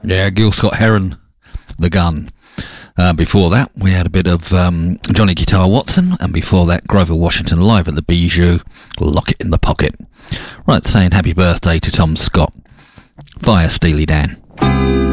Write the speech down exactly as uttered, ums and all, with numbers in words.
Yeah, Gil Scott-Heron, The Gun. Uh, before that, we had a bit of um, Johnny Guitar Watson, and before that, Grover Washington live at the Bijou, Lock It in the Pocket. Right, saying happy birthday to Tom Scott via Steely Dan.